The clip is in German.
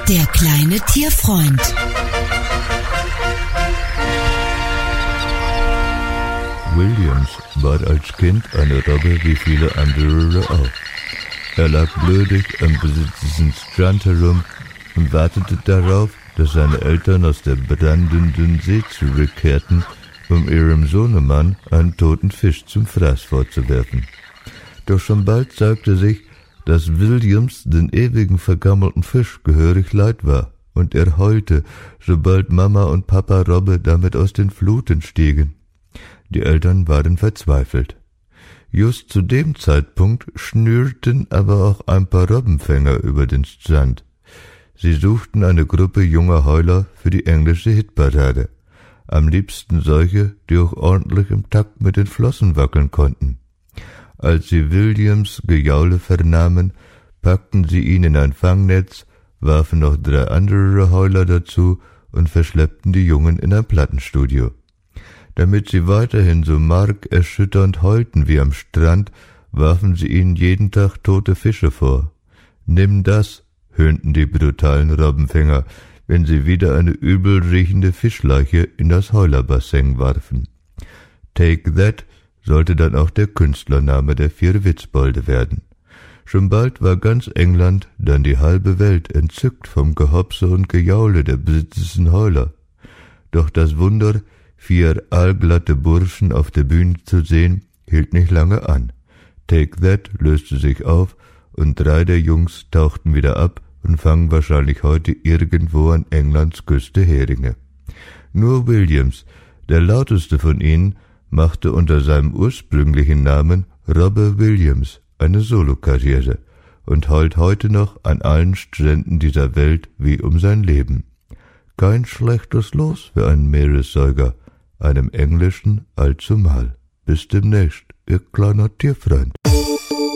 Der kleine Tierfreund. Williams war als Kind eine Robbe wie viele andere auch. Er lag blödig am besitzten Strand herum und wartete darauf, dass seine Eltern aus der brandenden See zurückkehrten, um ihrem Sohnemann einen toten Fisch zum Fraß vorzuwerfen. Doch schon bald sagte sich, dass Williams den ewigen vergammelten Fisch gehörig leid war, und er heulte, sobald Mama und Papa Robbe damit aus den Fluten stiegen. Die Eltern waren verzweifelt. Just zu dem Zeitpunkt schnürten aber auch ein paar Robbenfänger über den Strand. Sie suchten eine Gruppe junger Heuler für die englische Hitparade. Am liebsten solche, die auch ordentlich im Takt mit den Flossen wackeln konnten. Als sie Williams Gejaule vernahmen, packten sie ihn in ein Fangnetz, warfen noch 3 andere Heuler dazu und verschleppten die Jungen in ein Plattenstudio. Damit sie weiterhin so markerschütternd heulten wie am Strand, warfen sie ihnen jeden Tag tote Fische vor. »Nimm das«, höhnten die brutalen Robbenfänger, wenn sie wieder eine übel riechende Fischleiche in das Heulerbassin warfen. »Take that« sollte dann auch der Künstlername der 4 Witzbolde werden. Schon bald war ganz England, dann die halbe Welt entzückt vom Gehopse und Gejaule der besitzenden Heuler. Doch das Wunder, 4 aalglatte Burschen auf der Bühne zu sehen, hielt nicht lange an. Take That löste sich auf und 3 der Jungs tauchten wieder ab und fangen wahrscheinlich heute irgendwo an Englands Küste Heringe. Nur Williams, der lauteste von ihnen, machte unter seinem ursprünglichen Namen Robbe Williams eine Solokarriere und heult heute noch an allen Stränden dieser Welt wie um sein Leben. Kein schlechtes Los für einen Meeressäuger, einem englischen allzumal. Bis demnächst, ihr kleiner Tierfreund.